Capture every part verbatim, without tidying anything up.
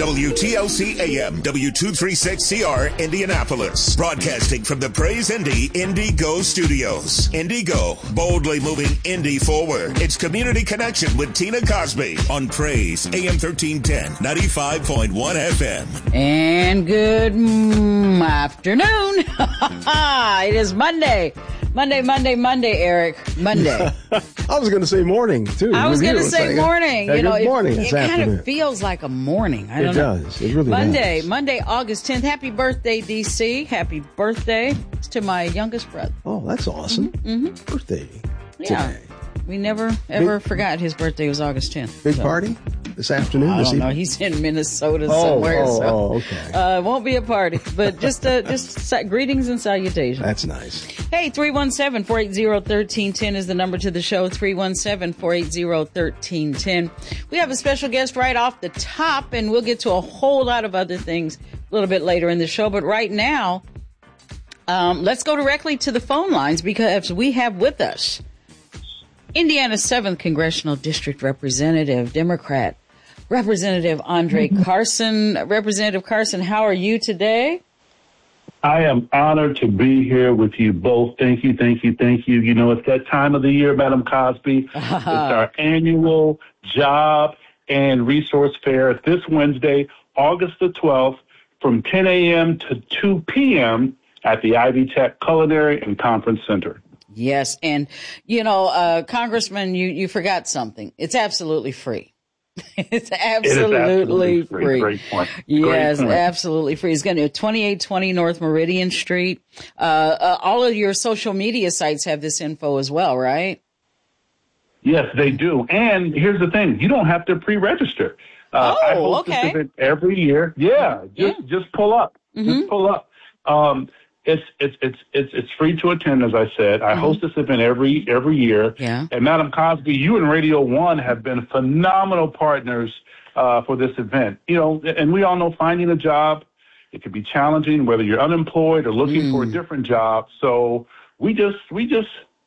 W T L C A M, W two thirty-six C R, Indianapolis. Broadcasting from the Praise Indy Indigo Studios. Indigo, boldly moving Indy forward. It's Community Connection with Tina Cosby on Praise A M thirteen ten, ninety-five point one F M. And good mm, afternoon. It is Monday. Monday, Monday, Monday, Eric. Monday. I was going to say morning, too. I was going to say like morning. A, you know, good morning. It, it kind of feels like a morning. I don't it know. does. It really Monday, does. Monday, August tenth. Happy birthday, D C. Happy birthday to my youngest brother. Oh, that's awesome. Mm-hmm. Mm-hmm. Birthday yeah. today. We never, ever big, forgot his birthday was August tenth. Big so. party this afternoon? I this don't know. evening? He's in Minnesota oh, somewhere. Oh, so, oh, okay. Uh, it won't be a party, but just uh, just sa- greetings and salutations. That's nice. Hey, three one seven, four eight zero, one three one zero is the number to the show, three one seven, four eight zero, one three one zero. We have a special guest right off the top, and we'll get to a whole lot of other things a little bit later in the show. But right now, um, let's go directly to the phone lines because we have with us Indiana's seventh Congressional District Representative, Democrat, Representative Andre Carson. Representative Carson, how are you today? I am honored to be here with you both. Thank you, thank you, thank you. You know, it's that time of the year, Madam Cosby. Uh-huh. It's our annual job and resource fair this Wednesday, August the twelfth, from ten a.m. to two p.m. at the Ivy Tech Culinary and Conference Center. Yes, and, you know, uh, Congressman, you, you forgot something. It's absolutely free. It's absolutely, it absolutely free. free. Great point. Yes, Great point. Absolutely free. It's going to be twenty-eight twenty North Meridian Street. Uh, uh, all of your social media sites have this info as well, right? Yes, they do. And here's the thing. You don't have to pre-register. Uh, oh, I host okay. this event every year. Yeah, just yeah. just pull up. Mm-hmm. Just pull up. Um, It's it's it's it's it's free to attend, as I said. I mm-hmm. host this event every every year. Yeah. And Madam Cosby, you and Radio One have been phenomenal partners uh, for this event. You know, and we all know finding a job, it can be challenging, whether you're unemployed or looking mm. for a different job. So we just we just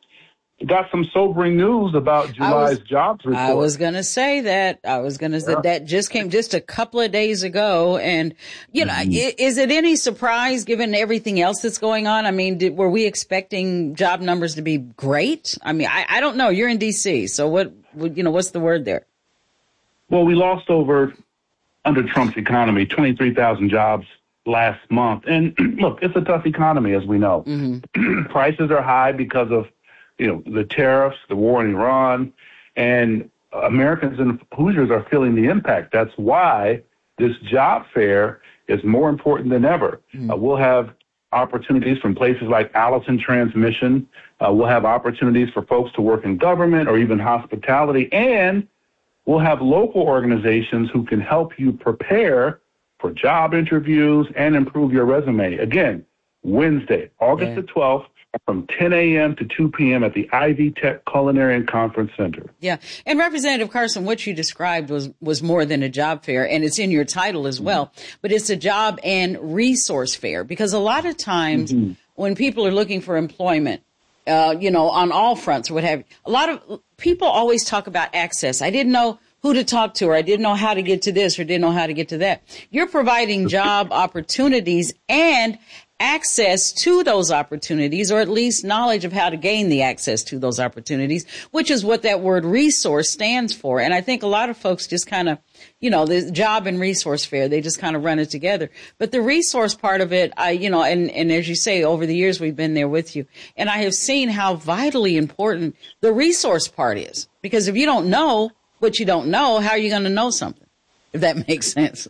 got some sobering news about July's was, jobs report. I was going to say that. I was going to say yeah. that just came just a couple of days ago. And, you know, mm-hmm. is it any surprise given everything else that's going on? I mean, did, were we expecting job numbers to be great? I mean, I, I don't know. You're in D C. So what, you know, what's the word there? Well, we lost over, under Trump's economy, twenty-three thousand jobs last month. And look, it's a tough economy, as we know. Mm-hmm. Prices are high because of you know, the tariffs, the war in Iran, and Americans and Hoosiers are feeling the impact. That's why this job fair is more important than ever. Mm. Uh, we'll have opportunities from places like Allison Transmission. Uh, we'll have opportunities for folks to work in government or even hospitality. And we'll have local organizations who can help you prepare for job interviews and improve your resume. Again, Wednesday, August yeah. the twelfth, from ten a.m. to two p.m. at the Ivy Tech Culinary and Conference Center. Yeah. And Representative Carson, what you described was, was more than a job fair, and it's in your title as well, mm-hmm. but it's a job and resource fair, because a lot of times mm-hmm. when people are looking for employment, uh, you know, on all fronts or what have you, a lot of people always talk about access. I didn't know who to talk to, or I didn't know how to get to this, or didn't know how to get to that. You're providing job opportunities and access to those opportunities, or at least knowledge of how to gain the access to those opportunities, which is what that word resource stands for. And I think a lot of folks just kind of, you know, the job and resource fair, they just kind of run it together. But the resource part of it, I, you know, and, and as you say, over the years, we've been there with you. And I have seen how vitally important the resource part is, because if you don't know what you don't know, how are you going to know something? If that makes sense.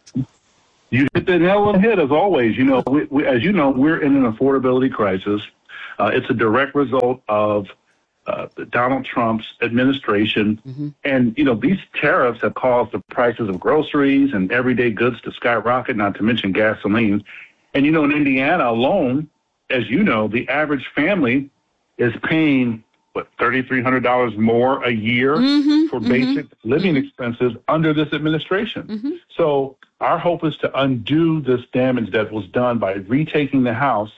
You hit the nail on the head, as always. You know, we, we, as you know, we're in an affordability crisis. Uh, it's a direct result of uh, Donald Trump's administration. Mm-hmm. And, you know, these tariffs have caused the prices of groceries and everyday goods to skyrocket, not to mention gasoline. And, you know, in Indiana alone, as you know, the average family is paying, what, three thousand three hundred dollars more a year mm-hmm, for mm-hmm, basic living mm-hmm. expenses under this administration. Mm-hmm. So our hope is to undo this damage that was done by retaking the House.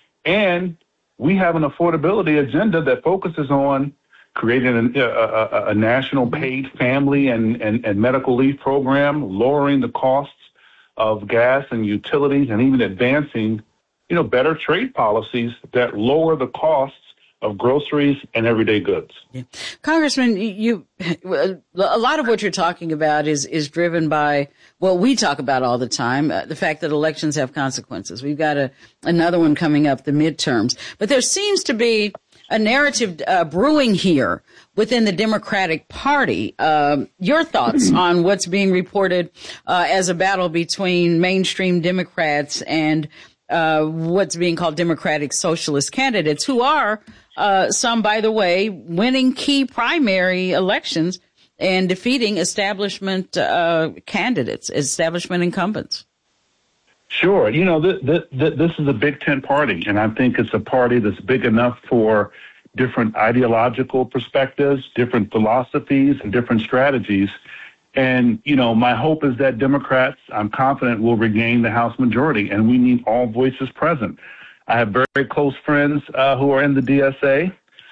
And we have an affordability agenda that focuses on creating a, a, a national paid family and, and, and medical leave program, lowering the costs of gas and utilities, and even advancing, you know, better trade policies that lower the costs of groceries and everyday goods. Yeah. Congressman, you, a lot of what you're talking about is, is driven by what we talk about all the time, uh, the fact that elections have consequences. We've got a, another one coming up, the midterms. But there seems to be a narrative uh, brewing here within the Democratic Party. Um, your thoughts on what's being reported uh, as a battle between mainstream Democrats and uh, what's being called Democratic Socialist candidates, who are Uh, some, by the way, winning key primary elections and defeating establishment uh, candidates, establishment incumbents. Sure. You know, th- th- th- this is a Big Ten party, and I think it's a party that's big enough for different ideological perspectives, different philosophies, and different strategies. And, you know, my hope is that Democrats, I'm confident, will regain the House majority, and we need all voices present. I have very close friends uh, who are in the D S A.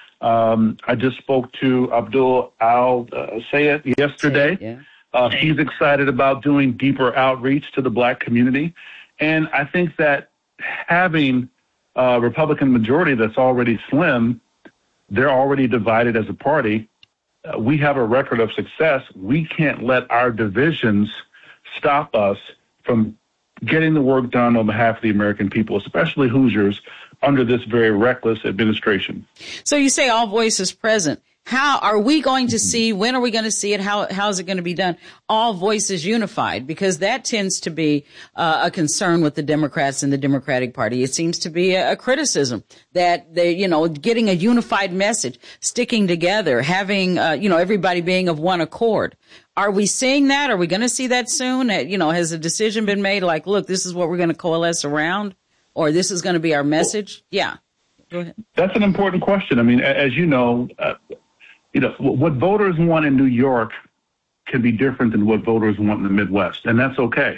Um, I just spoke to Abdul Al-Sayed yesterday. Yeah. Uh, he's excited about doing deeper outreach to the black community. And I think that having a Republican majority that's already slim, they're already divided as a party. Uh, we have a record of success. We can't let our divisions stop us from getting the work done on behalf of the American people, especially Hoosiers, under this very reckless administration. So you say all voices present. How are we going to see, when are we going to see it? How, how is it going to be done? All voices unified, because that tends to be uh, a concern with the Democrats and the Democratic Party. It seems to be a, a criticism that they, you know, getting a unified message, sticking together, having, uh, you know, everybody being of one accord. Are we seeing that? Are we going to see that soon? Uh, you know, has a decision been made like, look, this is what we're going to coalesce around, or this is going to be our message? Yeah. Go ahead. That's an important question. I mean, as you know, uh, you know, what voters want in New York can be different than what voters want in the Midwest, and that's okay.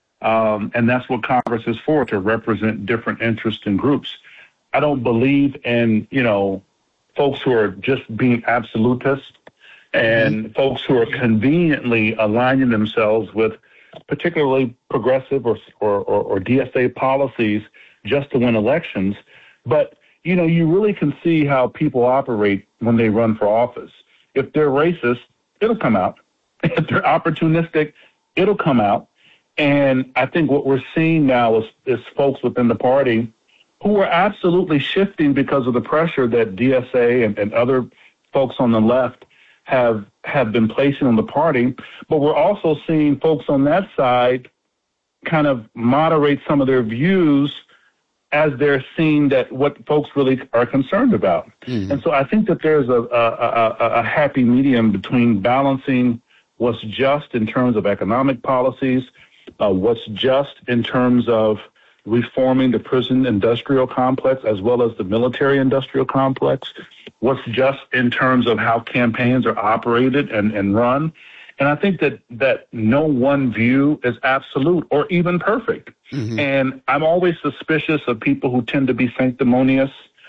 Um, and that's what Congress is for, to represent different interests and groups. I don't believe in, you know, folks who are just being absolutists and mm-hmm. folks who are conveniently aligning themselves with particularly progressive or, or, or, or D S A policies just to win elections. But you know, you really can see how people operate when they run for office. If they're racist, it'll come out. If they're opportunistic, it'll come out. And I think what we're seeing now is, is folks within the party who are absolutely shifting because of the pressure that D S A and, and other folks on the left have have been placing on the party. But we're also seeing folks on that side kind of moderate some of their views as they're seeing that what folks really are concerned about. Mm-hmm. And so I think that there's a, a, a, a happy medium between balancing what's just in terms of economic policies, uh, what's just in terms of reforming the prison industrial complex as well as the military industrial complex, what's just in terms of how campaigns are operated and, and run. And I think that, that no one view is absolute or even perfect. Mm-hmm. And I'm always suspicious of people who tend to be sanctimonious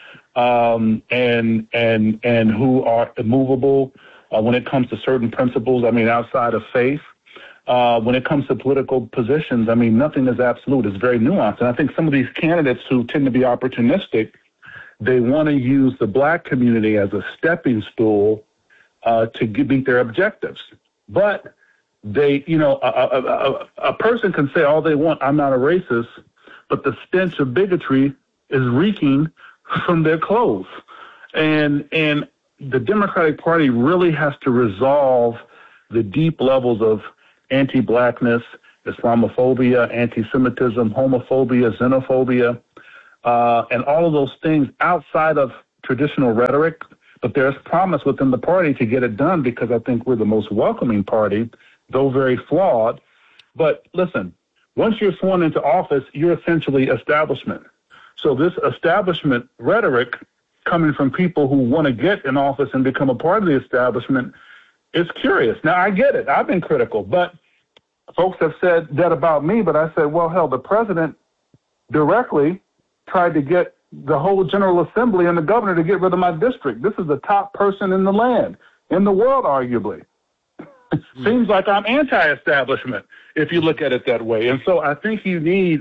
um, and and and who are immovable uh, when it comes to certain principles. I mean, outside of faith, uh, when it comes to political positions, I mean, nothing is absolute. It's very nuanced. And I think some of these candidates who tend to be opportunistic, they want to use the black community as a stepping stool uh, to meet their objectives. But they, you know, a, a, a, a person can say all they want, I'm not a racist, but the stench of bigotry is reeking from their clothes. And and the Democratic Party really has to resolve the deep levels of anti-blackness, Islamophobia, anti-Semitism, homophobia, xenophobia, uh, and all of those things outside of traditional rhetoric. But there's promise within the party to get it done because I think we're the most welcoming party, though very flawed. But listen, once you're sworn into office, you're essentially establishment. So this establishment rhetoric coming from people who want to get in office and become a part of the establishment is curious. Now, I get it. I've been critical, but folks have said that about me. But I said, well, hell, the president directly tried to get the whole General Assembly and the governor to get rid of my district. This is the top person in the land, in the world, arguably. seems like I'm anti-establishment if you look at it that way. And so I think you need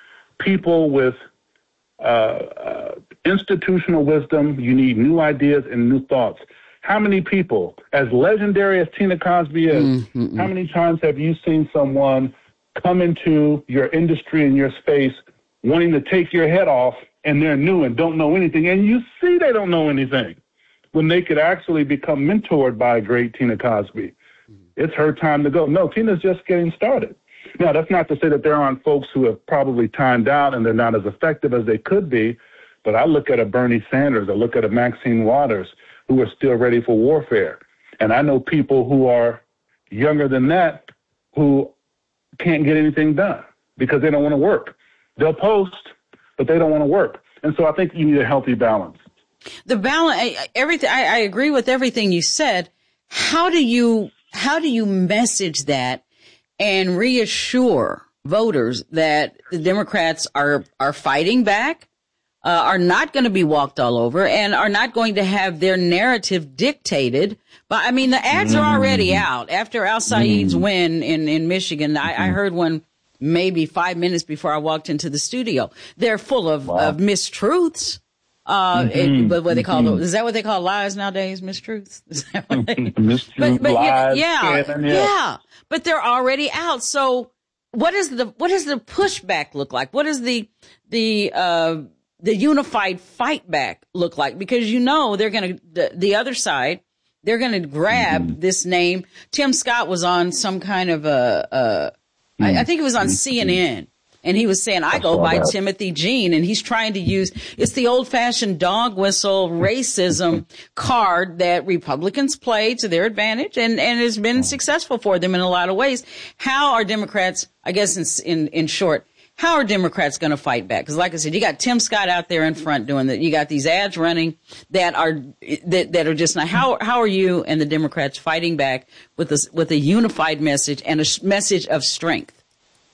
people with uh, uh, institutional wisdom. You need new ideas and new thoughts. How many people, as legendary as Tina Cosby is, mm-hmm. how many times have you seen someone come into your industry and your space wanting to take your head off, and they're new and don't know anything, and you see they don't know anything, when they could actually become mentored by a great Tina Cosby? Mm-hmm. It's her time to go. No, Tina's just getting started. Now, that's not to say that there aren't folks who have probably timed out and they're not as effective as they could be, but I look at a Bernie Sanders, I look at a Maxine Waters, who are still ready for warfare. And I know people who are younger than that who can't get anything done because they don't want to work. They'll post, but they don't want to work. And so I think you need a healthy balance. The balance, everything. I, I agree with everything you said. How do you how do you message that and reassure voters that the Democrats are are fighting back, uh, are not going to be walked all over, and are not going to have their narrative dictated? But I mean, the ads are already out after Al Saeed's mm-hmm. win in in Michigan. I, I heard one maybe five minutes before I walked into the studio. They're full of, wow. of mistruths. Uh, mm-hmm. it, but what they call mm-hmm. is that what they call lies nowadays? Mistruths? Is that what they, Mistruths, but, but, lies, yeah, Kevin, yeah, yeah, yeah. But they're already out. So what is the what does the pushback look like? What does the the uh, the unified fight back look like? Because you know they're going to the, the other side. They're going to grab mm-hmm. this name. Tim Scott was on some kind of a. a I, I think it was on C N N, and he was saying, I go by Timothy Jean, and he's trying to use, it's the old-fashioned dog whistle racism card that Republicans play to their advantage, and, and has been successful for them in a lot of ways. How are Democrats, I guess in, in, in short, how are Democrats going to fight back? Because like I said, you got Tim Scott out there in front doing that. You got these ads running that are that, that are just not. How how are you and the Democrats fighting back with a, with a unified message and a message of strength?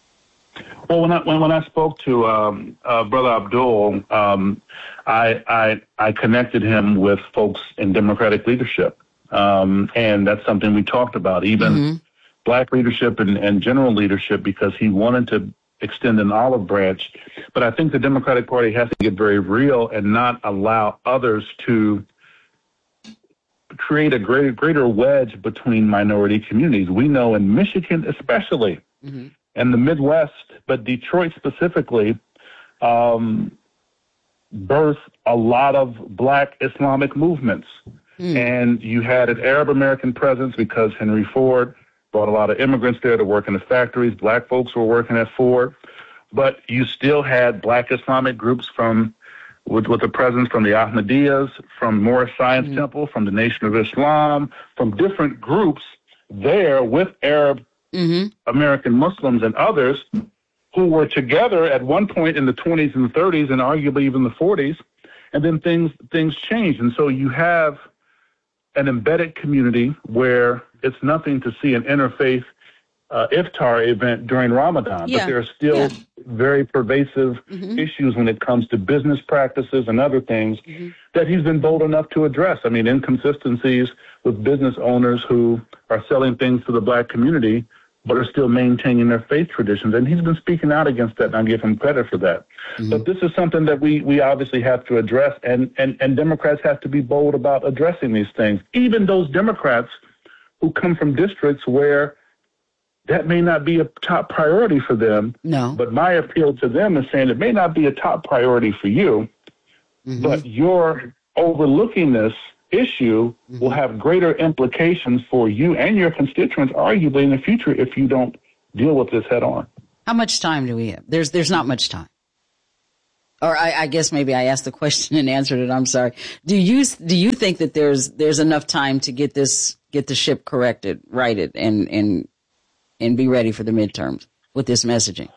Well, when I when, when I spoke to um, uh, Brother Abdul, um, I, I I connected him with folks in Democratic leadership, um, and that's something we talked about, even mm-hmm. Black leadership and, and general leadership, because he wanted to extend an olive branch. But I think the Democratic Party has to get very real and not allow others to create a greater, greater wedge between minority communities. We know in Michigan especially, mm-hmm. and the Midwest, but Detroit specifically, um, birthed a lot of Black Islamic movements. Mm. And you had an Arab American presence because Henry Ford brought a lot of immigrants there to work in the factories. Black folks were working at Ford. But you still had Black Islamic groups from with, with a presence from the Ahmadiyas, from Moorish Science mm-hmm. Temple, from the Nation of Islam, from different groups there with Arab mm-hmm. American Muslims and others who were together at one point in the twenties and the thirties and arguably even the forties. And then things things changed. And so you have an embedded community where it's nothing to see an interfaith uh, iftar event during Ramadan, yeah. but there are still yeah. very pervasive mm-hmm. issues when it comes to business practices and other things mm-hmm. that he's been bold enough to address. I mean, inconsistencies with business owners who are selling things to the Black community but are still maintaining their faith traditions. And he's been speaking out against that, and I give him credit for that. Mm-hmm. But this is something that we we obviously have to address, and, and, and Democrats have to be bold about addressing these things. Even those Democrats who come from districts where that may not be a top priority for them. No. But my appeal to them is saying it may not be a top priority for you, mm-hmm. but your overlooking this issue mm-hmm. will have greater implications for you and your constituents, arguably in the future, if you don't deal with this head on. How much time do we have? There's there's not much time. Or I, I guess maybe I asked the question and answered it. I'm sorry. Do you do you think that there's there's enough time to get this get the ship corrected, righted, and and and be ready for the midterms with this messaging?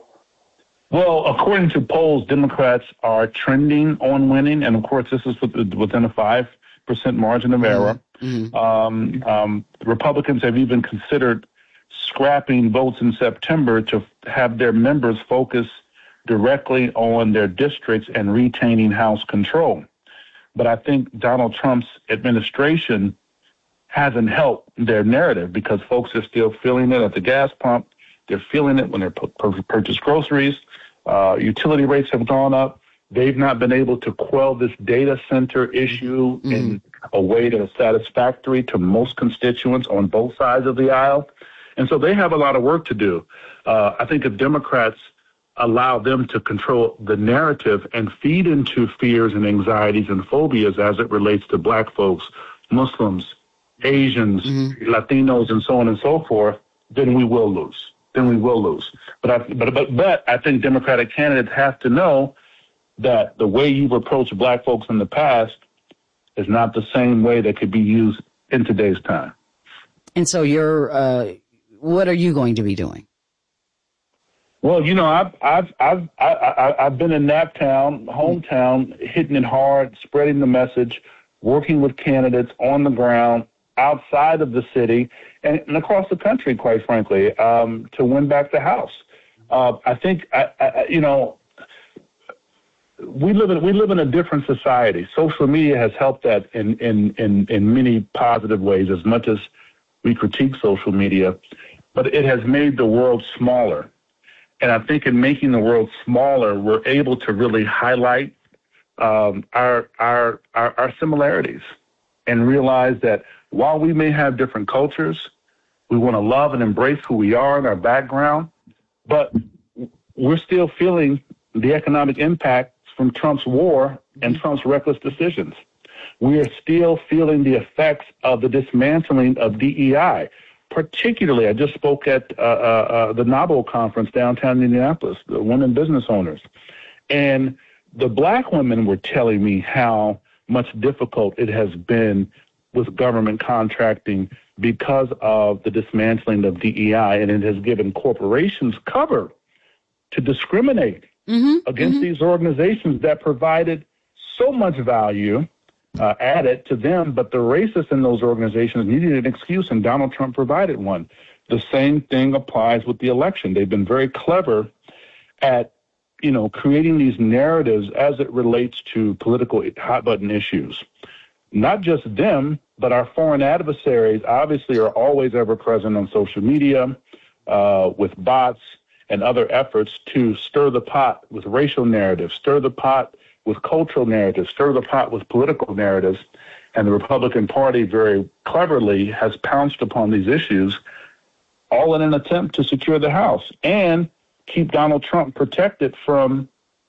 Well, according to polls, Democrats are trending on winning, and of course, this is within a five percent margin of error. Mm-hmm. Um, um, Republicans have even considered scrapping votes in September to have their members focus directly on their districts and retaining House control. But I think Donald Trump's administration hasn't helped their narrative because folks are still feeling it at the gas pump. They're feeling it when they purchase groceries. Uh, utility rates have gone up. They've not been able to quell this data center issue mm-hmm. in a way that is satisfactory to most constituents on both sides of the aisle. And so they have a lot of work to do. Uh, I think if Democrats allow them to control the narrative and feed into fears and anxieties and phobias as it relates to black folks, Muslims, Asians, mm-hmm. Latinos, and so on and so forth, then we will lose. Then we will lose. But I, but, but, but I think Democratic candidates have to know that the way you've approached black folks in the past is not the same way that could be used in today's time. And so you're, uh, what are you going to be doing? Well, you know, I've, I've, I've, I, I've been in Naptown, hometown, hitting it hard, spreading the message, working with candidates on the ground, outside of the city, and, and across the country, quite frankly, um, to win back the House. Uh, I think, I, I, you know, we live in we live in a different society. Social media has helped that in, in, in, in many positive ways, as much as we critique social media, but it has made the world smaller. And I think in making the world smaller, we're able to really highlight um, our, our our our similarities and realize that while we may have different cultures, we want to love and embrace who we are and our background, but we're still feeling the economic impact from Trump's war and Trump's reckless decisions. We are still feeling the effects of the dismantling of D E I. Particularly, I just spoke at uh, uh, the NABO conference downtown Indianapolis, the women business owners. And the black women were telling me how much difficult it has been with government contracting because of the dismantling of D E I, and it has given corporations cover to discriminate mm-hmm, against mm-hmm. these organizations that provided so much value uh, added to them, but the racists in those organizations needed an excuse, and Donald Trump provided one. The same thing applies with the election. They've been very clever at, you know, creating these narratives as it relates to political hot-button issues. Not just them, but our foreign adversaries obviously are always ever present on social media uh, with bots and other efforts to stir the pot with racial narratives, stir the pot with cultural narratives, stir the pot with political narratives. And the Republican Party very cleverly has pounced upon these issues, all in an attempt to secure the House and keep Donald Trump protected from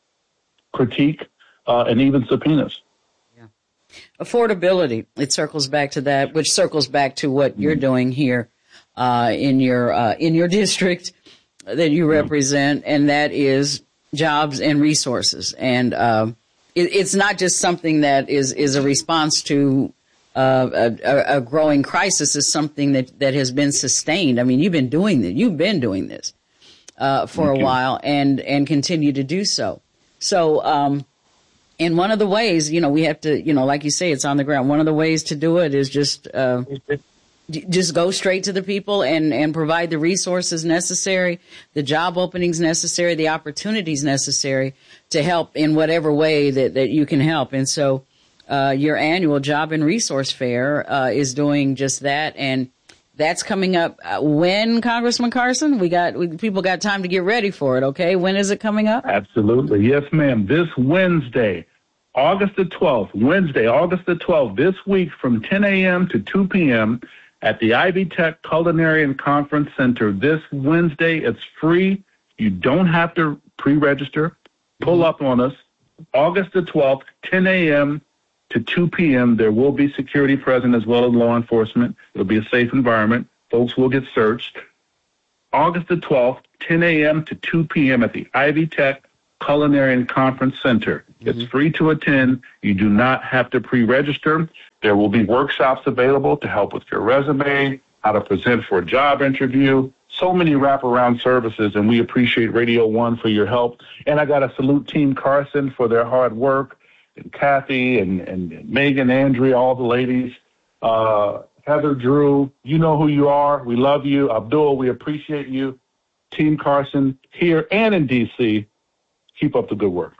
critique uh, and even subpoenas. Yeah. Affordability, it circles back to that, which circles back to what mm-hmm. you're doing here uh, in your uh, in your district that you represent, mm-hmm. and that is jobs and resources. And uh, it, it's not just something that is, is a response to uh, a, a growing crisis. It's something that, that has been sustained. I mean, you've been doing this. You've been doing this uh, for Thank a you. while and, and continue to do so. So, um, and one of the ways, you know, we have to, you know, like you say, it's on the ground. One of the ways to do it is just uh, just go straight to the people and, and provide the resources necessary, the job openings necessary, the opportunities necessary to help in whatever way that, that you can help. And so uh, your annual job and resource fair uh, is doing just that. And that's coming up uh, when, Congressman Carson? We got we, people got time to get ready for it, okay? When is it coming up? Absolutely. Yes, ma'am. This Wednesday, August the twelfth, Wednesday, August the twelfth, this week from ten a.m. to two p.m., at the Ivy Tech Culinary and Conference Center this Wednesday. It's free. You don't have to pre-register. Pull up on us. August the twelfth, ten a.m. to two p.m. There will be security present as well as law enforcement. It'll be a safe environment. Folks will get searched. August the twelfth, ten a.m. to two p.m. at the Ivy Tech Culinary and Conference Center. Mm-hmm. It's free to attend. You do not have to pre-register. There will be workshops available to help with your resume, how to present for a job interview, so many wraparound services, and we appreciate Radio One for your help. And I got to salute Team Carson for their hard work, and Kathy and, and Megan, Andrea, all the ladies, uh, Heather, Drew, you know who you are. We love you. Abdul, we appreciate you. Team Carson here and in D C, keep up the good work.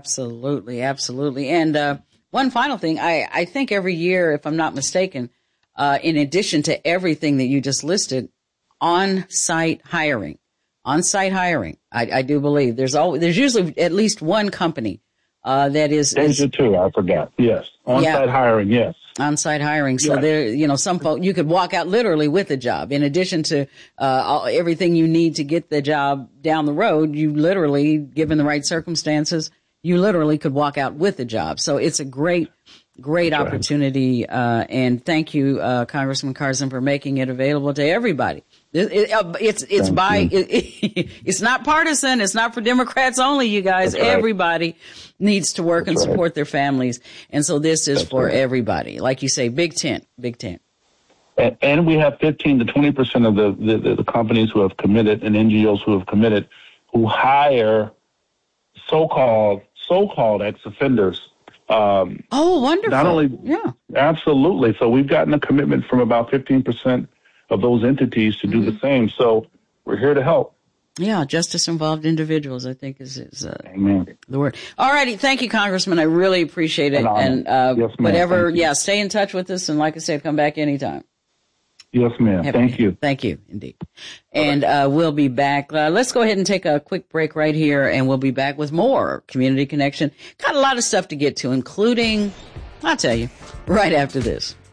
Absolutely, absolutely. And uh, one final thing, I, I think every year, if I'm not mistaken, uh, in addition to everything that you just listed, on-site hiring. On-site hiring, I, I do believe there's always there's usually at least one company uh, that is. Danger is too. I forgot. Yes, on-site yeah. hiring. Yes, on-site hiring. So yes. there, you know, some folks you could walk out literally with a job. In addition to uh, all, everything you need to get the job down the road, you literally, given the right circumstances, you literally could walk out with a job. So it's a great. Great That's opportunity, right. uh, and thank you, uh, Congressman Carson, for making it available to everybody. It, it, uh, it's it's thank by it, it, it's not partisan. It's not for Democrats only. You guys, That's everybody right. needs to work That's and support right. their families, and so this is That's for right. everybody. Like you say, big tent, big tent. And, and we have fifteen to twenty percent of the, the the companies who have committed and N G Os who have committed who hire so-called so-called ex-offenders. Um, oh, wonderful. Not only, yeah, absolutely. So we've gotten a commitment from about fifteen percent of those entities to mm-hmm. do the same. So we're here to help. Yeah, justice-involved individuals, I think, is, is uh, Amen. the word. All righty. Thank you, Congressman. I really appreciate it. And, and uh, yes, whatever, yeah, stay in touch with us. And like I said, come back anytime. Yes, ma'am. Happy Thank you. Thank you, indeed. And uh, we'll be back. Uh, let's go ahead and take a quick break right here, and we'll be back with more Community Connection. Got a lot of stuff to get to, including, I'll tell you, right after this.